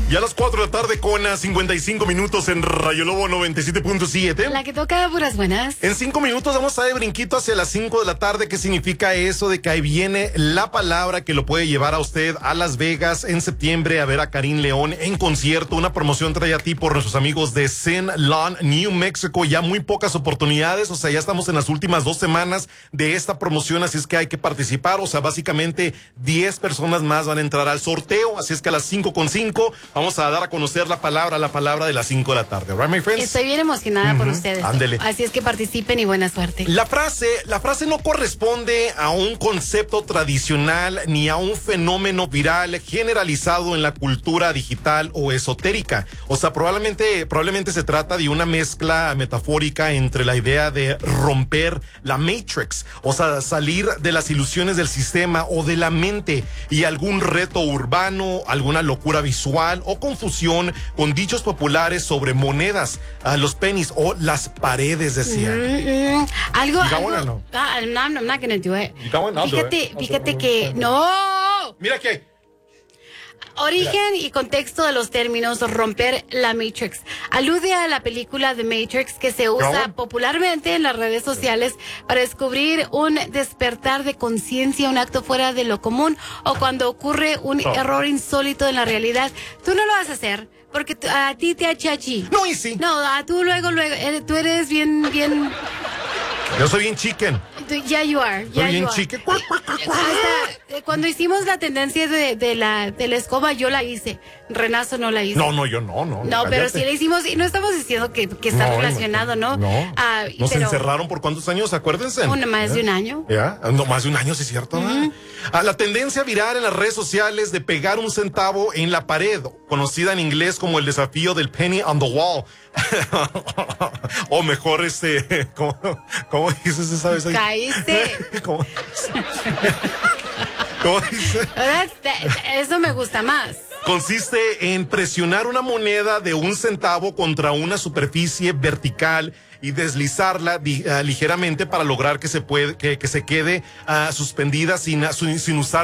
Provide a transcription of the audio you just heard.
Y a las 4 de la tarde con 55 minutos en Rayo Lobo 97.7. La que toca puras buenas. En 5 minutos vamos a dar brinquito hacia las 5 de la tarde. ¿Qué significa eso de que ahí viene la palabra que lo puede llevar a usted a Las Vegas en septiembre a ver a Karim León en concierto? Una promoción trae a ti por nuestros amigos de Sin Lawn, New Mexico. Ya muy pocas oportunidades, o sea, ya estamos en las últimas 2 semanas de esta promoción, así es que hay que participar. O sea, básicamente 10 personas más van a entrar al sorteo, así es que a las 5:05 vamos a dar a conocer la palabra de las 5 de la tarde. Right, my friends? Estoy bien emocionada por ustedes. Ándele. Así es que participen y buena suerte. La frase no corresponde a un concepto tradicional ni a un fenómeno viral generalizado en la cultura digital o esotérica. O sea, probablemente se trata de una mezcla metafórica entre la idea de romper la Matrix, o sea, salir de las ilusiones del sistema o de la mente, y algún reto urbano, alguna locura visual o confusión con dichos populares sobre monedas, los pennies o las paredes, decían. Algo. No. I'm not gonna do it. Fíjate que it. no. Mira que Origen y contexto de los términos romper la Matrix. Alude a la película The Matrix, que se usa popularmente en las redes sociales para descubrir un despertar de conciencia, un acto fuera de lo común, o cuando ocurre un error insólito en la realidad. Tú no lo vas a hacer porque a ti te achachi. No, y sí. No, tú luego, tú eres bien. Yo soy bien chicken. Ya you are. Soy bien chicken. Hasta cuando hicimos la tendencia de la escoba, yo la hice. Renazo no la hizo. No, yo no. No, pero sí la hicimos y no estamos diciendo que está relacionado, ¿no? No. Nos encerraron por cuántos años, acuérdense. Más de un año. ¿Ya? No, más de un año, sí es cierto. La tendencia viral en las redes sociales de pegar un centavo en la pared, conocida en inglés como el desafío del penny on the wall. O mejor, ¿cómo dices esa vez? Caíste. ¿Cómo dice? Eso me gusta más. Consiste en presionar una moneda de 1 centavo contra una superficie vertical y deslizarla ligeramente para lograr que se quede suspendida sin usar